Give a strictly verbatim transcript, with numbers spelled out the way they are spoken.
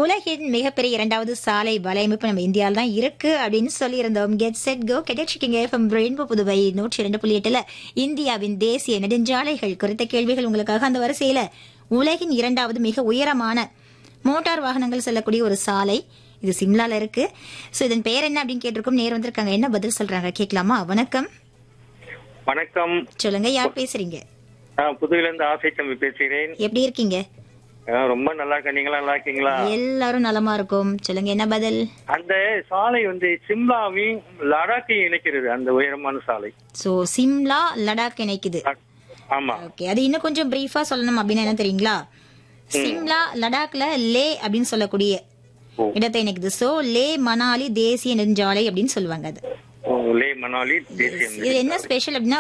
உலகின் மிகப்பெரிய இரண்டாவது சாலை வலையமைப்பு நம்ம இந்தியாவில் தான் இருக்கு அப்படின்னு சொல்லியிருந்தோம். Get set go கிடைச்சிருக்கீங்க. FM rainbow Puduvai நூற்றி இரண்டு புள்ளி எட்டுல இந்தியாவின் தேசிய நெடுஞ்சாலைகள் குறித்த கேள்விகள் உங்களுக்காக. அந்த வரிசையில உலகின் இரண்டாவது மிக உயரமான மோட்டார் வாகனங்கள் செல்லக்கூடிய ஒரு சாலை இது சிம்லால இருக்கு. சோ இதன் பெயர் என்ன அப்படின்னு கேட்டிருக்கோம். நேர் வந்திருக்காங்க, என்ன பதில் சொல்றாங்க கேட்கலாமா? வணக்கம். வணக்கம். சொல்லுங்க, யார் பேசுறீங்க? நான் புதுவில இருந்து ஆசை தம்பி பேசுகிறேன். எப்படி இருக்கீங்க? ரொம்ப நல்லா இருக்கேன். நீங்களா நல்லா இருக்கீங்களா? எல்லாரும் நலமா இருக்கும். சொல்லுங்க, என்ன பதில்? அந்த சாலை வந்து சிம்லாவையும் லடாக்கையும் இணைக்கிறது, அந்த உயரமான சாலை. சோ சிம்லா லடாக் இணைக்குது. ஆமா. ஓகே, அது இன்னும் கொஞ்சம் பிரீஃபா சொல்லணும் அப்படின்னா என்ன தெரியுங்களா? சிம்லா லடாக்ல லே அப்படின்னு சொல்லக்கூடிய இடத்தை இணைக்குது. சோ லே மணாலி தேசிய நெடுஞ்சாலை அப்படின்னு சொல்லுவாங்க. அது லே மணாலி தேசிய இது என்ன ஸ்பெஷல் அப்படின்னா